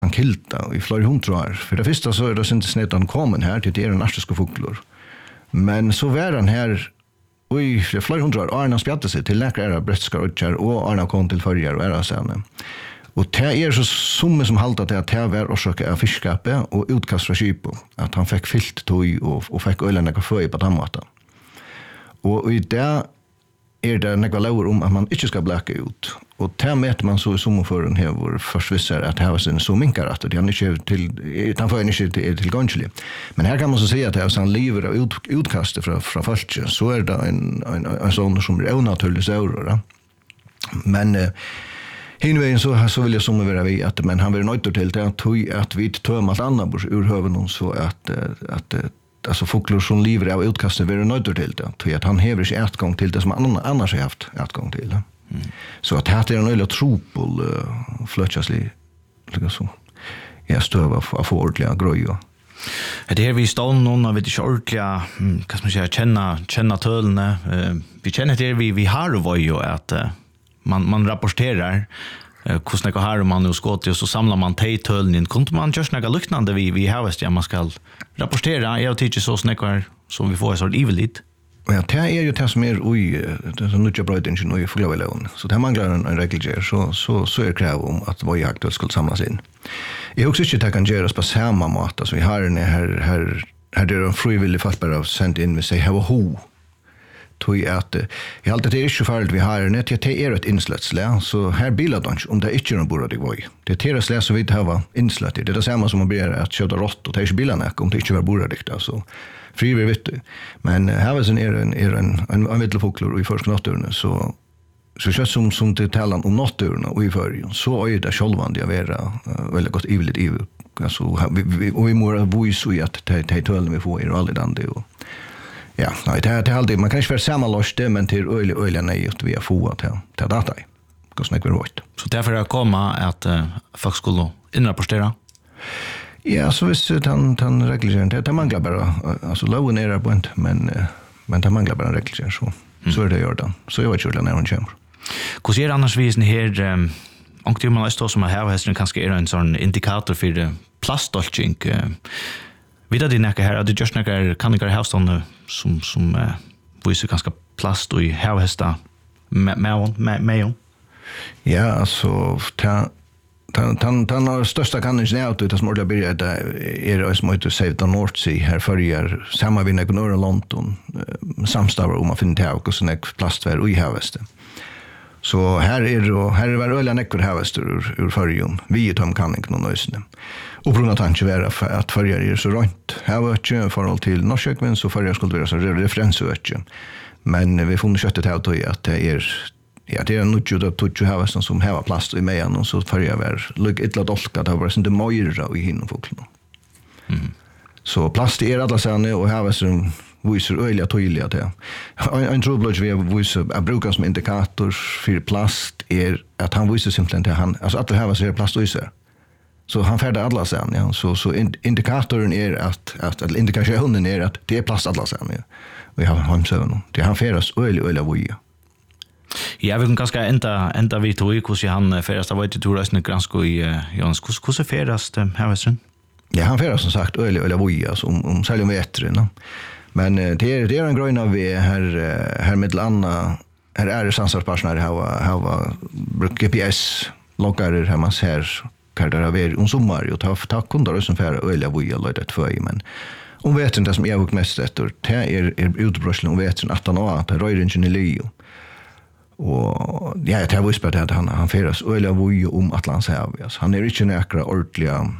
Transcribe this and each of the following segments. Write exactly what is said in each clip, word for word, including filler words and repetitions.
han kilta i flera hundra år. För det första så är det inte snett han kommer här till det är en artiska fåglar. Men så var han här oj, för flera hundra år Arna spjatte sig till läkare bröstska utcher och Arna kom till förjar och era sen. Och det är så som som halta till att det var orsaka av fiskskapet och utkast från Kypo att han fick fyllt tog och och fick öllarna gå för på tamata. Och i det är det några lower om att man inte ska blacka ut. Och där mäter man så i sommarfören här vår försvissar att här var sin så minkar att det han inte till utan för inte till till gånglig. Men här kan man så säga att det är sån lever av ut, utkast från från folk så är det en en, en sån som är onaturlig så men eh, hinvägen så så vill jag som vara vi att men han vill nöjt till det att att vi tar allt annat bors ur höven så att att alltså fåglar som lever av utkastet vill nöjt till det till att han häver sig ätgång till det som han annars har haft ätgång till det. Mm. Så att det är en öle tropol uh, flötsaslig liksom jag stöva av få ordentliga grejer. Det är vi står någon av det ordentliga kan man säga känna känna tölne uh, vi känner det vi vi har vad ju att uh, man man rapporterar uh, hur snäcka har man nu skott och så samlar man tejtölnen kunde man just några liknande vi vi har ja man ska rapportera jag tycker så snäckar som vi får så eviligt. Ja, det är ju det som är oj, det är så mycket bra ingen och fågelvällon. Så det manglar en, en regel så så så är krav om att vad jakt ska samlas in. Jag också inte att kan göras på samma mat alltså vi har en här här här det är en frivillig fastbara av sent in med sig have a ho. Tog att jag alltid det är ju farligt vi har net det är ett inslätslä så här bildat de om det inte är någon borad i voi. Det är det slä så vi det har inslätt det är det samma som att be att köra rått och ta ju bilarna om det inte var borad det så frivillig vet du. Men här var sen är en är en en, en mittelfåglar i första naturen så så känns som som det talar om naturen och i förrjun så är det självande att vara uh, väldigt gott evigt evigt alltså vi, vi, och vi mår bo så i att ta ta töl vi får är aldrig den det och ja nej det det alltid man kan inte vara samma lost men till öle öle nej att vi har få att ta data i hur snackar vi rätt så därför att komma att uh, folk skulle inrapportera. Ja, så visst han han reglerar det. Det manglar bara alltså lowen är på inte men men det manglar bara reglerar så. Mm. Så är det gör det. Så jag vet ju när hon kommer. Hur ser annars visen här um, och det man står som här hästen kanske är en sån indikator för det plastolching. Uh, Vidare det näka här det just näka kan det ha sån som som uh, visar ganska plast och i hästa med med med. Ja, alltså ta Han han han har största kanningen är att det som ordla börjar det är det som heter Save the North Sea här förr samma vinna i norra London samstavar om man finner det och så näck plastvär och i haveste. Så här är det här är väl öliga näckor havester ur ur förjun. Vi är tom kanningen och nöjsne. Och på grund av tanke vara att förjar är så rent. Här var det ju förhåll till Norrköping så förjar skulle vara så referensöke. Men vi får köttet här då att det är ja, det är nog ju att touch have som som har plast i mejan och så för jag var look it lot olka det var sen det möjra i hinna fåglarna. Mm. Så plast är alla sen och har som visar öliga tydliga det. En trouble vi har visar att brukas som indikator för plast är att han visar simpelt att han alltså att det här var så plast visar. Så han färdar alla sen ja så så indikatorn är att att att indikationen är att det är plast alla sen ja. Vi har han så det han färdas öliga öliga voja. Ja, vi kan ganska ända ända vi tog i hur han färdast av till turisten gransko i Jans hur hur färdast här västern. Ja, han färdast som sagt öliga öliga voja så om om säljer vetren. Men det är det är en grön av vi här här med landa här är det sansarpartner här har G P S loggar hemma här kallar det väl om sommar och ta ta kunder som färra öliga voja lite för men om vetren det som jag har mest efter det är är utbröslen om vetren att han har att röringen i Leo. Och ja, jag har visst att han han färdas öliga voja om Atlantshavet. Alltså, han är inte näkra ordentliga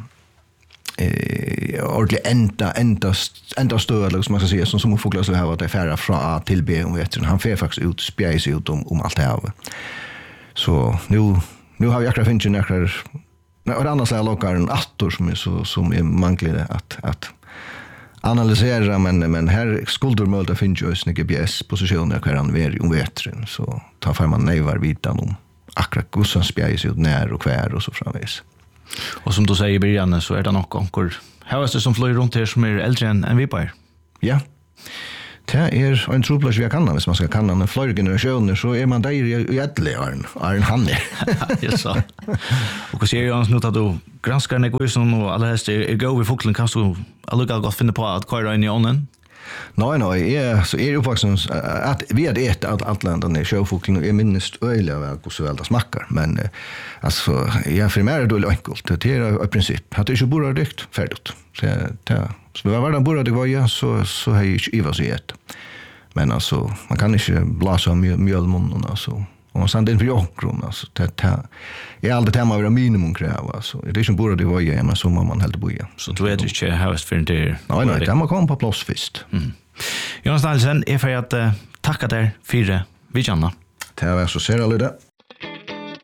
eh ordentligt ända ända ända stöd som man ska säga som som fåglar så här att det färra från A till B och vet han fär faktiskt ut spjäs ut om om allt det här. Så nu nu har jag kanske inte näkra och annars är lokar en attor som är så som är manglig att att analysera men men här skuldurmölda finns ju snygga G P S-positioner kvar han är om vetren så tar fram man nejvar vitan om akkurat hur spjäs ut när och kvar och så framvis. Och som du säger i början så är det nog onkor. Här är det som flyger runt här som är äldre än, än vi på er. Ja. det er en troplats vi kan, hvis man skal kanna en flere generationer, så er man der i edle, Arn, Arn Hanne. Ja, så. Og hva sier Jans nå, at du granskar en egoism, og aller helst er, er gå i foklen, kan du allukka godt finne på at køyra inn i ånden? Nei, nei, jeg, så er uppvaksen at vi har et at atlandan i sjøfoklen, og jeg minnes øyelig av hvor så vel det smakkar, men eh, altså, jeg for meg er det veldig enkelt, det er et prinsipp, at det ikke bor er dykt, ferdig. Så, det, så vi har vært bor er dykt, ja, så, så har jeg ikke iva seg et. Men altså, man kan ikke blase av mjølmunnen, altså, og man sender inn for jokron, altså, det, det, jeg er aldri tema å være minimumkrav, altså, det er ikke bor er dykt, ja, men så må man helt bo, ja. Så du vet ikke havest for en til? Nei, nei, det må komme på plass først. Mm. Jonas Nilsen, jeg får at uh, takka der fire, vi kjanna. Det var så ser alle det.